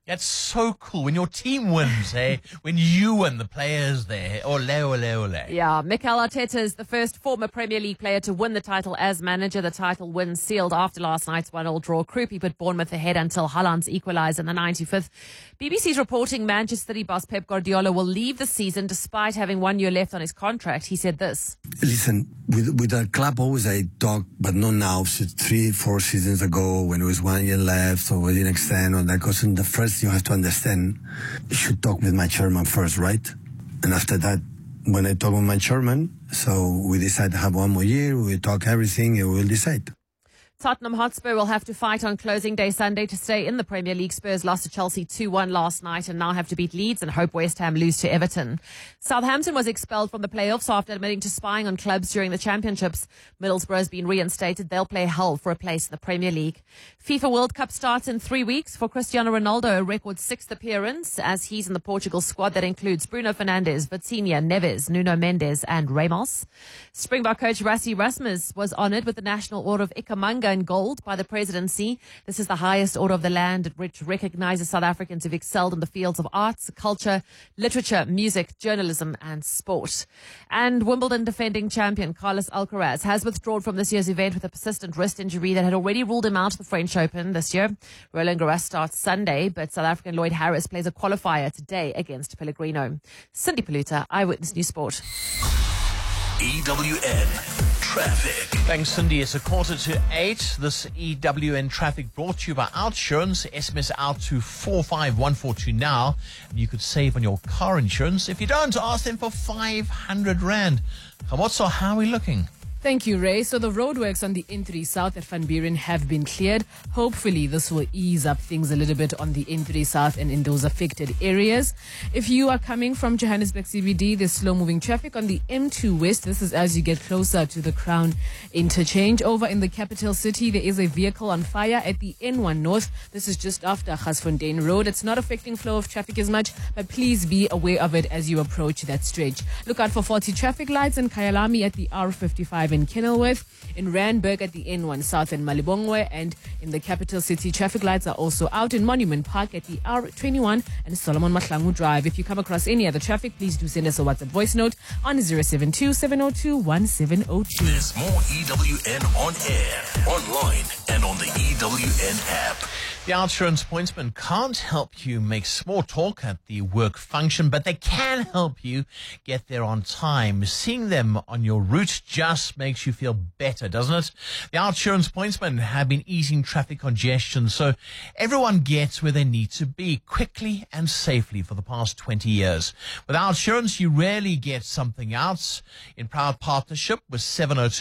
That's so cool when your team wins, eh? When you win, the players there. Ole, ole, ole. Yeah, Mikel Arteta is the first former Premier League player to win the title as manager. The title win sealed after last night's 1-1 draw. Krupi put Bournemouth ahead until Haaland's equalised in the 95th. BBC's reporting Manchester City boss Pep Guardiola will leave the season despite having 1 year left on his contract. He said this. Listen, with our club always I talk, but not now. So 3-4 seasons ago when it was 1 year left, so we didn't extend on that. Because in the first you have to understand, you should talk with my chairman first, right? And after that, when I talk with my chairman, so we decide to have 1 more year, we talk everything and we'll decide. Tottenham Hotspur will have to fight on closing day Sunday to stay in the Premier League. Spurs lost to Chelsea 2-1 last night and now have to beat Leeds and hope West Ham lose to Everton. Southampton was expelled from the playoffs after admitting to spying on clubs during the championships. Middlesbrough has been reinstated. They'll play hell for a place in the Premier League. FIFA World Cup starts in 3 weeks. For Cristiano Ronaldo, a record 6th appearance as he's in the Portugal squad that includes Bruno Fernandes, Vitinha, Neves, Nuno Mendes and Ramos. Springbok coach Rassie Erasmus was honoured with the National Order of Ikhamanga in gold by the presidency. This is the highest order of the land, which recognizes South Africans who've excelled in the fields of arts, culture, literature, music, journalism and sport. And Wimbledon defending champion Carlos Alcaraz has withdrawn from this year's event with a persistent wrist injury that had already ruled him out of the French Open this year. Roland Garros starts Sunday, but South African Lloyd Harris plays a qualifier today against Pellegrino. Cindy Paluta, Eyewitness News Sport. EWN Traffic. Thanks, Cindy. It's 7:45. This EWN traffic brought to you by Outsurance. SMS out to 45142 now. You could save on your car insurance. If you don't, ask them for 500 Rand. Kamotso, how are we looking? Thank you, Ray. So the roadworks on the N3 South at Van Buren have been cleared. Hopefully this will ease up things a little bit on the N3 South and in those affected areas. If you are coming from Johannesburg CBD, there's slow-moving traffic on the M2 West. This is as you get closer to the Crown interchange. Over in the capital city, there is a vehicle on fire at the N1 North. This is just after Gasfontein Road. It's not affecting flow of traffic as much, but please be aware of it as you approach that stretch. Look out for 40 traffic lights in Kyalami at the R55 in Kenilworth, in Randburg at the N1 South in Malibongwe, and in the capital city, traffic lights are also out in Monument Park at the R21 and Solomon Mahlangu Drive. If you come across any other traffic, please do send us a WhatsApp voice note on 072-702-1702. There's more EWN on air, online, and on the EWN app. The Outsurance pointsman can't help you make small talk at the work function, but they can help you get there on time. Seeing them on your route just makes you feel better, doesn't it? The Outsurance pointsmen have been easing traffic congestion so everyone gets where they need to be quickly and safely for the past 20 years. With Outsurance, you rarely get something else. In proud partnership with 702